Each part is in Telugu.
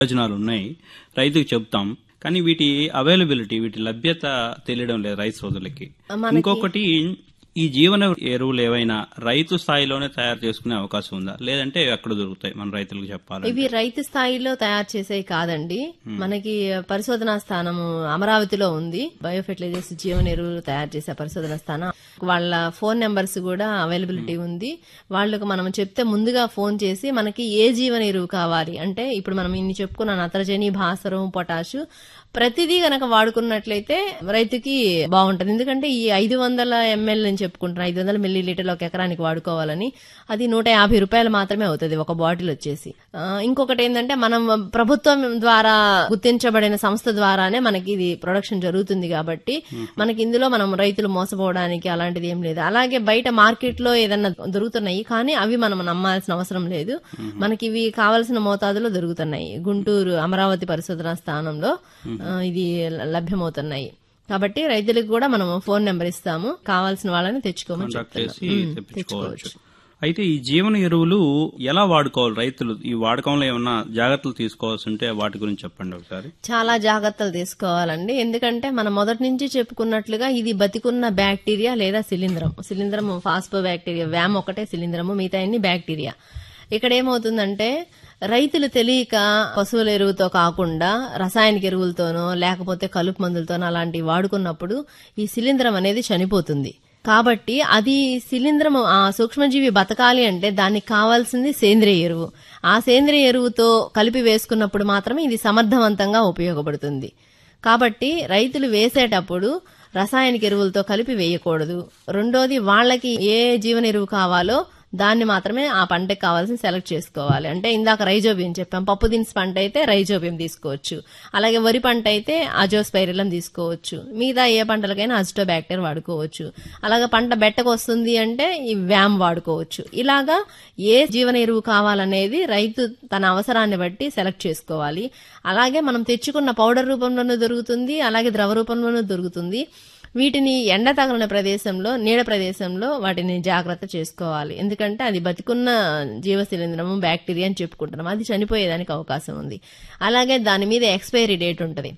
ప్రయోజనాలు ఉన్నాయి, రైతుకు చెప్తాం. కానీ వీటి అవైలబిలిటీ, వీటి లభ్యత తెలియడం లేదు రైతు సోదరులకి. ఇంకొకటి, ఈ జీవన ఎరువులు ఏవైనా రైతు స్థాయిలోనే తయారు చేసుకునే అవకాశం ఉందా, లేదంటే ఎక్కడ దొరుకుతాయి మన రైతులకు చెప్పాలి? ఇవి రైతు స్థాయిలో తయారు చేసేవి కాదండి. మనకి పరిశోధనా స్థానము అమరావతిలో ఉంది. బయోఫెర్టిలైజర్స్ జీవన ఎరువులు తయారు చేసే పరిశోధనా స్థానం. వాళ్ళ ఫోన్ నెంబర్స్ కూడా అవైలబిలిటీ ఉంది. వాళ్ళకు మనం చెప్తే ముందుగా ఫోన్ చేసి మనకి ఏ జీవన ఎరువు కావాలి అంటే, ఇప్పుడు మనం ఇన్ని చెప్పుకున్న నత్రజని, భాస్వరం, పొటాషు ప్రతిదీ గనక వాడుకున్నట్లయితే రైతుకి బాగుంటది. ఎందుకంటే ఈ 500 ml అని చెప్పుకుంటున్నా, 500 మిల్లీలీటర్లు ఒక ఎకరానికి వాడుకోవాలని, అది 150 రూపాయలు మాత్రమే అవుతుంది ఒక బాటిల్ వచ్చేసి. ఇంకొకటి ఏంటంటే, మనం ప్రభుత్వం ద్వారా గుర్తించబడిన సంస్థ ద్వారానే మనకి ఇది ప్రొడక్షన్ జరుగుతుంది కాబట్టి మనకి ఇందులో మనం రైతులు మోసపోవడానికి అలాంటిది ఏం లేదు. అలాగే బయట మార్కెట్ లో ఏదన్నా దొరుకుతున్నాయి, కానీ అవి మనం నమ్మాల్సిన అవసరం లేదు. మనకి ఇవి కావలసిన మోతాదులో దొరుకుతున్నాయి. గుంటూరు అమరావతి పరిశోధనా స్థానంలో ఇది లభ్యమవుతున్నాయి. కాబట్టి రైతులకు కూడా మనం ఫోన్ నెంబర్ ఇస్తాము, కావాల్సిన వాళ్ళని తెచ్చుకోమని తెచ్చుకోవచ్చు. అయితే ఈ జీవన ఎరువులు ఎలా వాడుకోవాలి రైతులు? ఈ వాడకంలో ఏమన్నా జాగ్రత్తలు తీసుకోవాల్సి ఉంటే వాటి గురించి చెప్పండి ఒకసారి. చాలా జాగ్రత్తలు తీసుకోవాలండి. ఎందుకంటే మనం మొదటి నుంచి చెప్పుకున్నట్లుగా ఇది బతికున్న బ్యాక్టీరియా లేదా శిలీంధ్రం ఫాస్ఫో బ్యాక్టీరియా, వ్యామ్ ఒకటే శిలీంధ్రము, మిగతా అన్ని బ్యాక్టీరియా. ఇక్కడ ఏమవుతుందంటే, రైతులు తెలియక పశువుల ఎరువుతో కాకుండా రసాయనిక ఎరువులతోనో లేకపోతే కలుపు మందులతోనో అలాంటివి వాడుకున్నప్పుడు ఈ శిలీంధ్రం అనేది చనిపోతుంది. కాబట్టి అది శిలీంధ్రం, ఆ సూక్ష్మజీవి బతకాలి అంటే దానికి కావాల్సింది సేంద్రియ ఎరువు. ఆ సేంద్రియ ఎరువుతో కలిపి వేసుకున్నప్పుడు మాత్రమే ఇది సమర్థవంతంగా ఉపయోగపడుతుంది. కాబట్టి రైతులు వేసేటప్పుడు రసాయనిక ఎరువులతో కలిపి వేయకూడదు. రెండోది, వాళ్ళకి ఏ జీవన ఎరువు కావాలో దాన్ని మాత్రమే ఆ పంటకు కావాల్సిన సెలెక్ట్ చేసుకోవాలి. అంటే ఇందాక రైజోబియం చెప్పాం, పప్పు దినుసు పంట అయితే రైజోబియం తీసుకోవచ్చు, అలాగే వరి పంట అయితే అజోస్పైరిలం తీసుకోవచ్చు, మిగతా ఏ పంటలకైనా అజిటోబ్యాక్టర్ వాడుకోవచ్చు. అలాగే పంట బెట్టకు వస్తుంది అంటే ఈ వ్యామ్ వాడుకోవచ్చు. ఇలాగా ఏ జీవన ఎరువు కావాలనేది రైతు తన అవసరాన్ని బట్టి సెలెక్ట్ చేసుకోవాలి. అలాగే మనం తెచ్చుకున్న పౌడర్ రూపంలోనూ దొరుకుతుంది, అలాగే ద్రవ రూపంలోనూ దొరుకుతుంది. వీటిని ఎండ తగిలిన ప్రదేశంలో, నీడ ప్రదేశంలో వాటిని జాగ్రత్త చేసుకోవాలి. ఎందుకంటే అది బతికున్న జీవశిలీంధ్రము, బ్యాక్టీరియా అని చెప్పుకుంటున్నాం, అది చనిపోయేదానికి అవకాశం ఉంది. అలాగే దాని మీద ఎక్స్పైరీ డేట్ ఉంటది.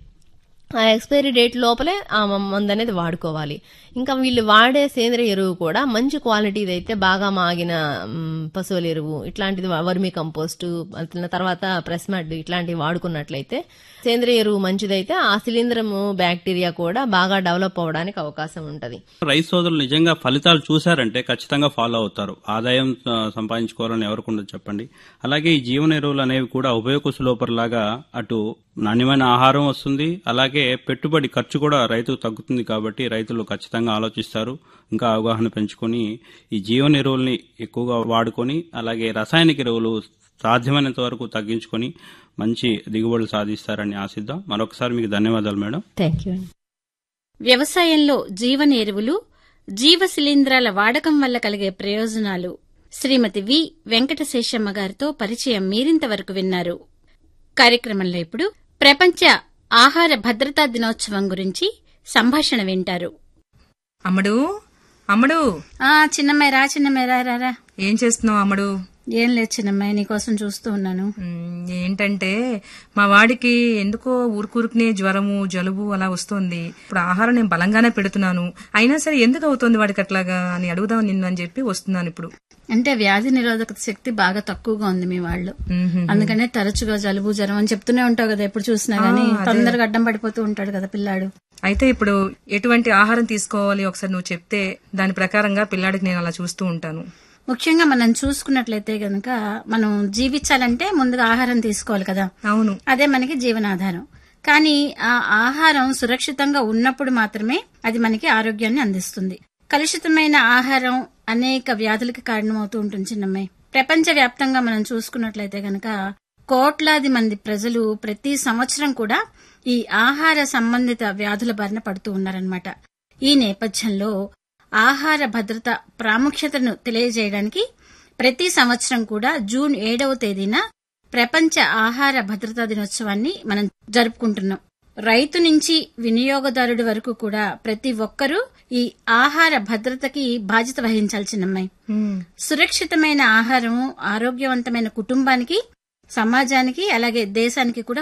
ఆ ఎక్స్పైరీ డేట్ లోపలే ఆ మందు అనేది వాడుకోవాలి. ఇంకా వీళ్ళు వాడే సేంద్రియ ఎరువు కూడా మంచి క్వాలిటీది అయితే, బాగా మాగిన పశువుల ఎరువు ఇట్లాంటిది, వర్మీ కంపోస్టు, తర్వాత ప్రెస్ మడ్ ఇట్లాంటివి వాడుకున్నట్లయితే సేంద్రియ ఎరువు మంచిదైతే ఆ శిలీంధ్రము బ్యాక్టీరియా కూడా బాగా డెవలప్ అవడానికి అవకాశం ఉంటది. రైతు సోదరులు నిజంగా ఫలితాలు చూశారంటే ఖచ్చితంగా ఫాలో అవుతారు. ఆదాయం సంపాదించుకోవాలని ఎవరికి ఉండదు చెప్పండి. అలాగే ఈ జీవన ఎరువులు అనేవి కూడా ఉభయ కుశలోపరిలాగా అటు నాణ్యమైన ఆహారం వస్తుంది, అలాగే పెట్టుబడి ఖర్చు కూడా రైతుకు తగ్గుతుంది. కాబట్టి రైతులు ఖచ్చితంగా ఆలోచిస్తారు, ఇంకా అవగాహన పెంచుకొని ఈ జీవన ఎరువుల్ని ఎక్కువగా వాడుకొని, అలాగే రసాయనిక ఎరువులు సాధ్యమైనంత వరకు తగ్గించుకొని మంచి దిగుబడులు సాధిస్తారని ఆశిద్దాం. మరొకసారి మీకు ధన్యవాదాలు మేడం. Thank you. వ్యవసాయంలో జీవన ఎరువులు, జీవ శిలీంధ్రాల వాడకం వల్ల కలిగే ప్రయోజనాలు, శ్రీమతి వి వెంకటశేషమ్మ గారితో పరిచయం మీరింతవరకు విన్నారు. కార్యక్రమంలో ఇప్పుడు ప్రపంచ ఆహార భద్రతా దినోత్సవం గురించి సంభాషణ వింటారు. అమ్మడు అమ్మడు చిన్నమ్మాయి రా. ఏం చేస్తున్నావు అమ్మడు? ఏం లేదు చిన్నమ్మాయి, నీకోసం చూస్తూ ఉన్నాను. ఏంటంటే మా వాడికి ఎందుకో ఊరుకూరుకునే జ్వరము, జలుబు అలా వస్తుంది. ఇప్పుడు ఆహారం నేను బలంగానే పెడుతున్నాను, అయినా సరే ఎందుకు అవుతుంది వాడికి అట్లాగా అని అడుగుదాం నిన్ను అని చెప్పి వస్తున్నాను ఇప్పుడు. అంటే వ్యాధి నిరోధక శక్తి బాగా తక్కువగా ఉంది మీ వాళ్ళు, అందుకనే తరచుగా జలుబు, జ్వరం అని చెప్తూనే ఉంటావు కదా, ఎప్పుడు చూసినా గానీ తొందరగా అడ్డం పడిపోతూ ఉంటాడు కదా పిల్లాడు. అయితే ఇప్పుడు ఎటువంటి ఆహారం తీసుకోవాలి ఒకసారి నువ్వు చెప్తే దాని ప్రకారంగా పిల్లాడికి నేను అలా చూస్తూ ఉంటాను. ముఖ్యంగా మనం చూసుకున్నట్లయితే గనక మనం జీవించాలంటే ముందుగా ఆహారం తీసుకోవాలి కదా. అవును, అదే మనకి జీవనాధారం. కానీ ఆ ఆహారం సురక్షితంగా ఉన్నప్పుడు మాత్రమే అది మనకి ఆరోగ్యాన్ని అందిస్తుంది. కలుషితమైన ఆహారం అనేక వ్యాధులకి కారణమవుతూ ఉంటుంది చిన్నమ్మాయి. ప్రపంచ వ్యాప్తంగా మనం చూసుకున్నట్లయితే గనక కోట్లాది మంది ప్రజలు ప్రతి సంవత్సరం కూడా ఈ ఆహార సంబంధిత వ్యాధుల బారిన పడుతూ ఉన్నారన్నమాట. ఈ నేపథ్యంలో ఆహార భద్రత ప్రాముఖ్యతను తెలియజేయడానికి ప్రతి సంవత్సరం కూడా జూన్ 7వ తేదీన ప్రపంచ ఆహార భద్రతా దినోత్సవాన్ని మనం జరుపుకుంటున్నాం. రైతు నుంచి వినియోగదారుడి వరకు కూడా ప్రతి ఒక్కరూ ఈ ఆహార భద్రతకి బాధ్యత వహించాలి చిన్నమ్మాయి. సురక్షితమైన ఆహారం ఆరోగ్యవంతమైన కుటుంబానికి సమాజానికి అలాగే దేశానికి కూడా